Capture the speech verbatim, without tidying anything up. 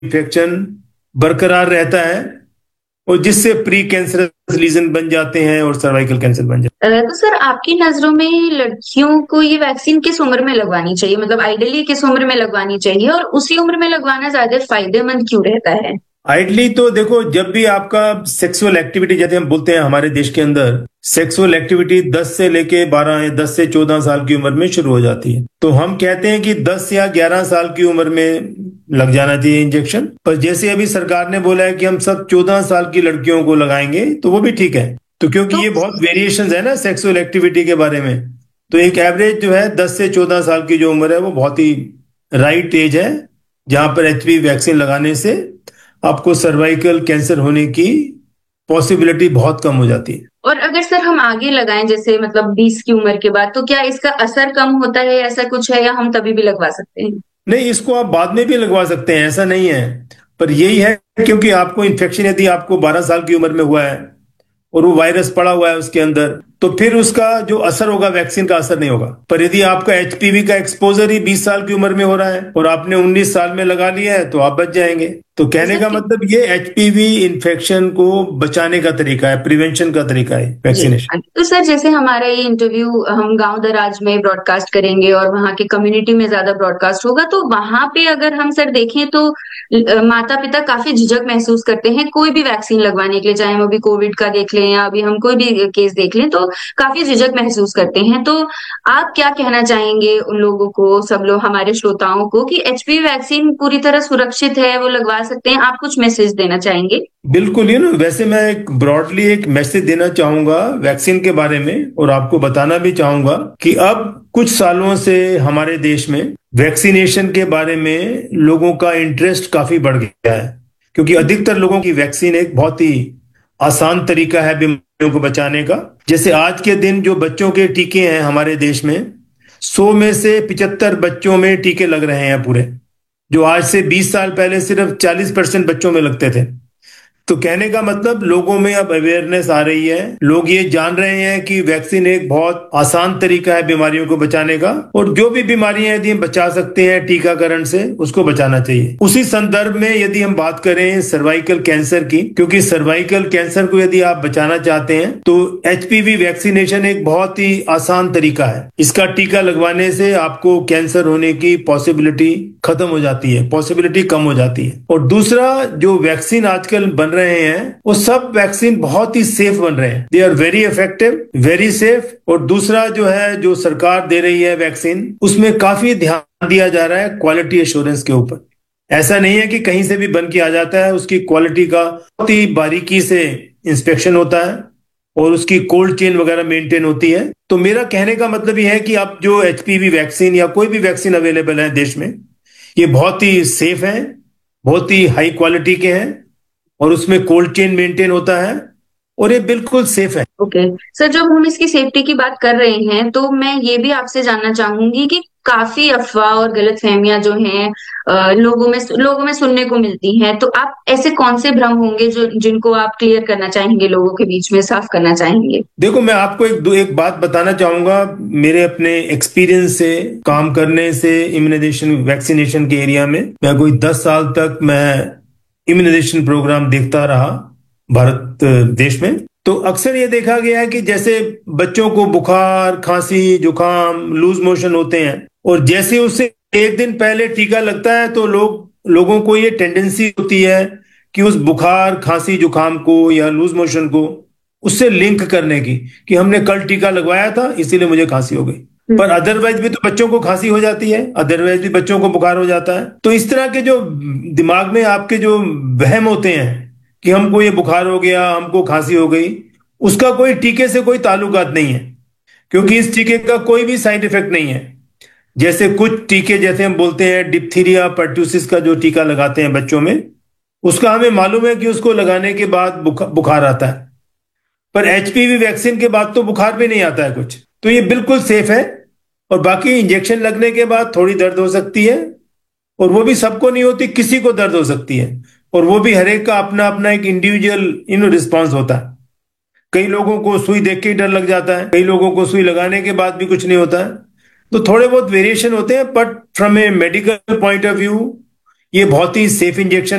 Infection बरकरार रहता है और जिससे प्री कैंसरस लीजन बन जाते हैं और सर्वाइकल कैंसर बन जाते अ, तो सर आपकी नजरों में लड़कियों को ये वैक्सीन किस उम्र में लगवानी चाहिए, मतलब आइडियली किस उम्र में लगवानी चाहिए और उसी उम्र में लगवाना ज्यादा फायदेमंद क्यों रहता है? हैं। आइडली तो देखो, जब भी आपका सेक्सुअल एक्टिविटी, जैसे हम बोलते हैं हमारे देश के अंदर, सेक्सुअल एक्टिविटी दस से लेके बारह या दस से चौदह साल की उम्र में शुरू हो जाती है, तो हम कहते हैं कि दस या ग्यारह साल की उम्र में लग जाना चाहिए इंजेक्शन। पर जैसे अभी सरकार ने बोला है कि हम सब चौदह साल की लड़कियों को लगाएंगे, तो वो भी ठीक है। तो क्योंकि तो ये बहुत वेरिएशन है ना सेक्सुअल एक्टिविटी के बारे में, तो एक एवरेज जो है दस से चौदह साल की जो उम्र है वो बहुत ही राइट एज है, जहां पर एचपीवी वैक्सीन लगाने से आपको सर्वाइकल कैंसर होने की पॉसिबिलिटी बहुत कम हो जाती है। और अगर सर हम आगे लगाएं, जैसे मतलब बीस की उम्र के बाद, तो क्या इसका असर कम होता है, ऐसा कुछ है, या हम तभी भी लगवा सकते हैं? नहीं, इसको आप बाद में भी लगवा सकते हैं, ऐसा नहीं है। पर यही है, क्योंकि आपको इन्फेक्शन यदि आपको बारह साल की उम्र में हुआ है और वो वायरस पड़ा हुआ है उसके अंदर, तो फिर उसका जो असर होगा वैक्सीन का असर नहीं होगा। पर यदि आपका एचपीवी का एक्सपोजर ही बीस साल की उम्र में हो रहा है और आपने उन्नीस साल में लगा लिया है, तो आप बच जाएंगे। तो तो कहने सर का मतलब ये एचपीवी इन्फेक्शन को बचाने का तरीका है, प्रिवेंशन का तरीका है जी। वैक्सीनेशन। तो सर जैसे हमारा ये इंटरव्यू हम गांव दराज में ब्रॉडकास्ट करेंगे और वहाँ के कम्युनिटी में ज्यादा ब्रॉडकास्ट होगा, तो वहां पे अगर हम सर देखें तो माता पिता काफी झिझक महसूस करते हैं कोई भी वैक्सीन लगवाने के लिए, चाहे हम अभी कोविड का देख लें या अभी हम कोई भी केस देख लें, तो काफी झिझक महसूस करते हैं। तो आप क्या कहना चाहेंगे उन लोगों को, सब लोग हमारे श्रोताओं को, कि एचपीवी वैक्सीन पूरी तरह सुरक्षित है, वो लगवा सकते हैं? आप कुछ मैसेज देना चाहेंगे? बिल्कुल, ये ना, वैसे मैं एक ब्रॉडली एक मैसेज देना चाहूंगा वैक्सीन के बारे में, और आपको बताना भी चाहूंगा कि अब कुछ सालों से हमारे देश में वैक्सीनेशन के बारे में लोगों का इंटरेस्ट काफी बढ़ गया है, क्योंकि अधिकतर लोगों की वैक्सीन एक बहुत ही आसान तरीका है बीमारियों को बचाने का। जैसे आज के दिन जो बच्चों के टीके हैं हमारे देश में, सौ में से पिचहत्तर बच्चों में टीके लग रहे हैं पूरे, जो आज से बीस साल पहले सिर्फ चालीस परसेंट बच्चों में लगते थे। तो कहने का मतलब लोगों में अब अवेयरनेस आ रही है, लोग ये जान रहे हैं कि वैक्सीन एक बहुत आसान तरीका है बीमारियों को बचाने का, और जो भी बीमारियां यदि हम बचा सकते हैं टीकाकरण से, उसको बचाना चाहिए। उसी संदर्भ में यदि हम बात करें सर्वाइकल कैंसर की, क्योंकि सर्वाइकल कैंसर को यदि आप बचाना चाहते हैं तो एचपीवी वैक्सीनेशन एक बहुत ही आसान तरीका है। इसका टीका लगवाने से आपको कैंसर होने की पॉसिबिलिटी खत्म हो जाती है, पॉसिबिलिटी कम हो जाती है। और दूसरा, जो वैक्सीन आजकल बन रहे हैं वो सब वैक्सीन बहुत ही सेफ बन रहे हैं, they are very effective, very safe. और दूसरा जो है, जो सरकार दे रही है वैक्सीन, उसमें काफी ध्यान दिया जा रहा है क्वालिटी एश्योरेंस के ऊपर। ऐसा नहीं है कि कहीं से भी बन के आ जाता है, उसकी क्वालिटी का बहुत ही बारीकी से इंस्पेक्शन होता है और उसकी कोल्ड चेन वगैरह मेंटेन होती है। तो मेरा कहने का मतलब यह है कि अब जो एचपीवी वैक्सीन या कोई भी वैक्सीन अवेलेबल है देश में, ये बहुत ही सेफ है, बहुत ही हाई क्वालिटी के हैं, और उसमें कोल्ड चेन मेंटेन होता है, और ये बिल्कुल सेफ है। ओके सर, जब हम इसकी सेफ्टी की बात कर रहे हैं तो मैं ये भी आपसे जानना चाहूंगी कि काफी अफवाह और गलतफहमियां जो हैं अ, लोगों में लोगों में सुनने को मिलती हैं, तो आप ऐसे कौन से भ्रम होंगे जो जिनको आप क्लियर करना चाहेंगे, लोगों के बीच में साफ करना चाहेंगे? देखो, मैं आपको एक दो एक बात बताना चाहूंगा मेरे अपने एक्सपीरियंस से, काम करने से इम्यूनाइजेशन वैक्सीनेशन के एरिया में। मैं कोई दस साल तक मैं इम्यूनाइजेशन प्रोग्राम देखता रहा भारत देश में। तो अक्सर ये देखा गया है कि जैसे बच्चों को बुखार, खांसी, जुकाम, लूज मोशन होते हैं, और जैसे उससे एक दिन पहले टीका लगता है तो लोग लोगों को ये टेंडेंसी होती है कि उस बुखार, खांसी, जुकाम को या लूज मोशन को उससे लिंक करने की, कि हमने कल टीका लगवाया था इसीलिए मुझे खांसी हो गई। पर अदरवाइज भी तो बच्चों को खांसी हो जाती है, अदरवाइज भी बच्चों को बुखार हो जाता है। तो इस तरह के जो दिमाग में आपके जो वहम होते हैं कि हमको ये बुखार हो गया, हमको खांसी हो गई, उसका कोई टीके से कोई ताल्लुकात नहीं है, क्योंकि इस टीके का कोई भी साइड इफेक्ट नहीं है। जैसे कुछ टीके, जैसे हम बोलते हैं डिप्थीरिया पर्ट्यूसिस का जो टीका लगाते हैं बच्चों में, उसका हमें मालूम है कि उसको लगाने के बाद बुखा, बुखार आता है, पर एचपीवी वैक्सीन के बाद तो बुखार भी नहीं आता है कुछ। तो ये बिल्कुल सेफ है। और बाकी इंजेक्शन लगने के बाद थोड़ी दर्द हो सकती है, और वो भी सबको नहीं होती, किसी को दर्द हो सकती है, और वो भी हर एक का अपना अपना एक इंडिविजुअल इन रिस्पॉन्स होता है। कई लोगों को सुई देख के ही डर लग जाता है, कई लोगों को सुई लगाने के बाद भी कुछ नहीं होता है। तो थोड़े बहुत वेरिएशन होते हैं, but from A medical point of view ये बहुत ही सेफ इंजेक्शन